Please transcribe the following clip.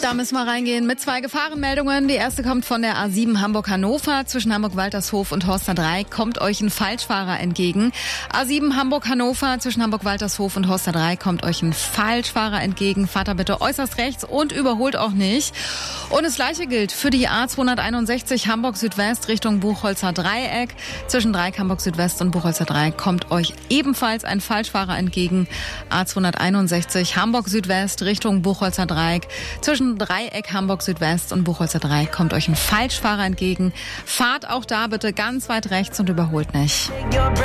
Da müssen wir reingehen mit 2 Gefahrenmeldungen. Die erste kommt von der A7 Hamburg-Hannover. Zwischen Hamburg-Waltershof und Horster 3 kommt euch ein Falschfahrer entgegen. A7 Hamburg-Hannover, zwischen Hamburg-Waltershof und Horster 3 kommt euch ein Falschfahrer entgegen. Fahrt da bitte äußerst rechts und überholt auch nicht. Und das Gleiche gilt für die A261 Hamburg-Südwest Richtung Buchholzer Dreieck. Zwischen Dreieck Hamburg-Südwest und Buchholzer Dreieck kommt euch ebenfalls ein Falschfahrer entgegen. A261 Hamburg-Südwest Richtung Buchholzer Dreieck. Zwischen Dreieck Hamburg-Südwest und Buchholzer Dreieck kommt euch ein Falschfahrer entgegen. Fahrt auch da bitte ganz weit rechts und überholt nicht.